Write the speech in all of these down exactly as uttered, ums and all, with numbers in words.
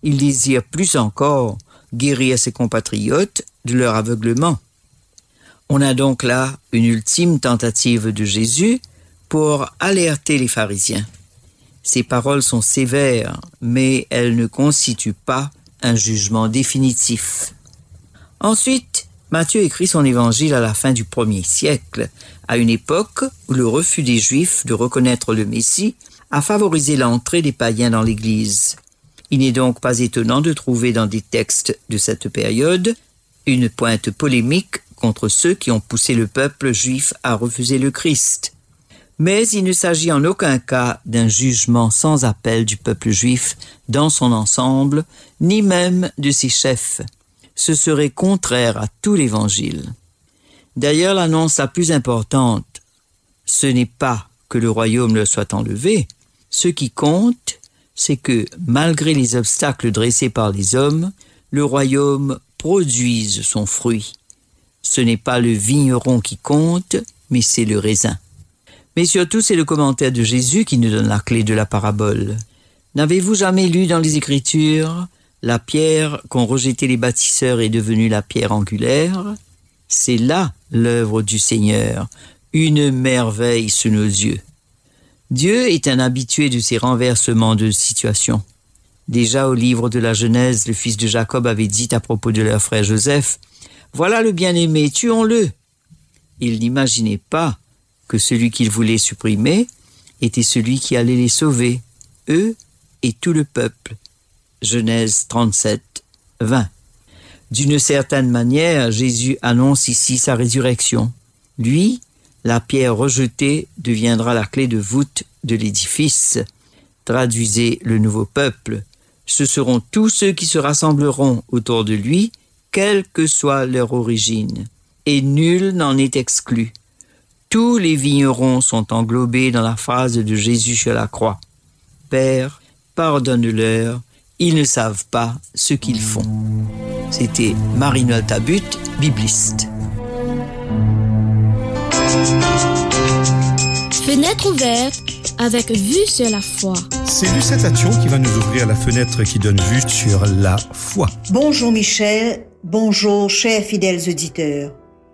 il désire plus encore guérir ses compatriotes de leur aveuglement. On a donc là une ultime tentative de Jésus pour alerter les pharisiens. Ces paroles sont sévères, mais elles ne constituent pas un jugement définitif. Ensuite, Matthieu écrit son évangile à la fin du premier siècle, à une époque où le refus des Juifs de reconnaître le Messie a favorisé l'entrée des païens dans l'Église. Il n'est donc pas étonnant de trouver dans des textes de cette période une pointe polémique contre ceux qui ont poussé le peuple juif à refuser le Christ. Mais il ne s'agit en aucun cas d'un jugement sans appel du peuple juif dans son ensemble, ni même de ses chefs. Ce serait contraire à tout l'Évangile. D'ailleurs, l'annonce la plus importante, ce n'est pas que le royaume leur soit enlevé. Ce qui compte, c'est que, malgré les obstacles dressés par les hommes, le royaume produise son fruit. Ce n'est pas le vigneron qui compte, mais c'est le raisin. Mais surtout, c'est le commentaire de Jésus qui nous donne la clé de la parabole. N'avez-vous jamais lu dans les Écritures « La pierre qu'ont rejetée les bâtisseurs est devenue la pierre angulaire » C'est là l'œuvre du Seigneur, une merveille sous nos yeux. Dieu est un habitué de ces renversements de situation. Déjà au livre de la Genèse, le fils de Jacob avait dit à propos de leur frère Joseph « Voilà le bien-aimé, tuons-le » Il n'imaginait pas que celui qu'il voulait supprimer était celui qui allait les sauver, eux et tout le peuple. Genèse trente-sept, vingt. D'une certaine manière, Jésus annonce ici sa résurrection. Lui, la pierre rejetée, deviendra la clé de voûte de l'édifice. Traduisez le nouveau peuple. Ce seront tous ceux qui se rassembleront autour de lui, quelle que soit leur origine. Et nul n'en est exclu. Tous les vignerons sont englobés dans la phrase de Jésus sur la croix. « Père, pardonne-leur, ils ne savent pas ce qu'ils font. » C'était Marie-Noël Tabut, bibliste. Fenêtre ouverte avec vue sur la foi. C'est Lucette Attion qui va nous ouvrir la fenêtre qui donne vue sur la foi. Bonjour Michel, bonjour chers fidèles auditeurs.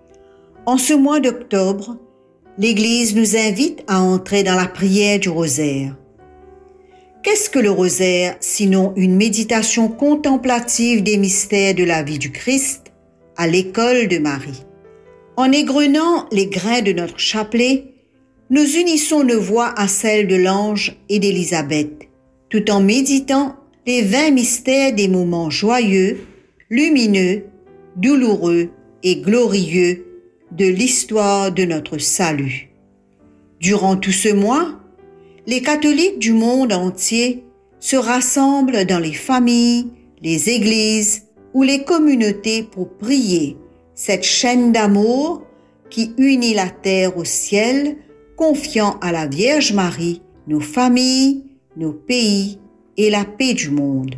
En ce mois d'octobre, l'Église nous invite à entrer dans la prière du rosaire. Qu'est-ce que le rosaire, sinon une méditation contemplative des mystères de la vie du Christ à l'école de Marie? En égrenant les grains de notre chapelet, nous unissons nos voix à celles de l'ange et d'Élisabeth, tout en méditant les vingt mystères des moments joyeux, lumineux, douloureux et glorieux de l'histoire de notre salut. Durant tout ce mois, les catholiques du monde entier se rassemblent dans les familles, les églises ou les communautés pour prier cette chaîne d'amour qui unit la terre au ciel, confiant à la Vierge Marie nos familles, nos pays et la paix du monde.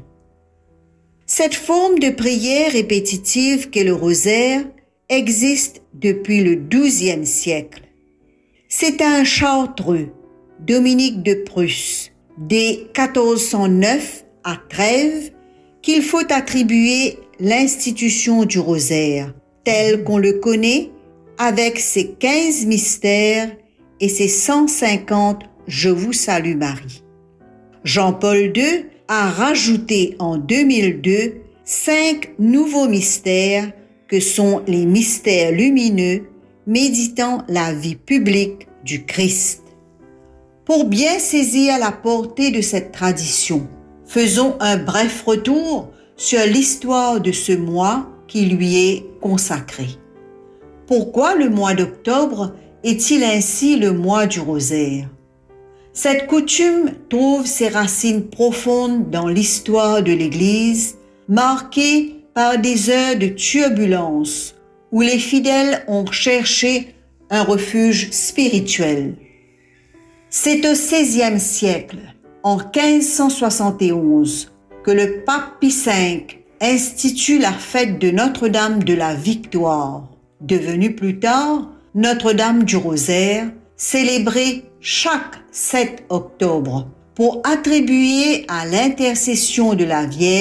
Cette forme de prière répétitive qu'est le rosaire existe depuis le douzième siècle. C'est un chartreux, Dominique de Prusse, dès quatorze cent neuf à Trèves, qu'il faut attribuer l'institution du rosaire, tel qu'on le connaît, avec ses quinze mystères et ses cent cinquante « Je vous salue Marie ». Jean-Paul deux a rajouté en deux mille deux cinq nouveaux mystères que sont les mystères lumineux méditant la vie publique du Christ. Pour bien saisir la portée de cette tradition, faisons un bref retour sur l'histoire de ce mois qui lui est consacré. Pourquoi le mois d'octobre est-il ainsi le mois du rosaire? Cette coutume trouve ses racines profondes dans l'histoire de l'Église, marquée par des heures de turbulence où les fidèles ont cherché un refuge spirituel. C'est au seizième siècle, en quinze cent soixante et onze, que le pape Pie cinq institue la fête de Notre-Dame de la Victoire, devenue plus tard Notre-Dame du Rosaire, célébrée chaque sept octobre pour attribuer à l'intercession de la Vierge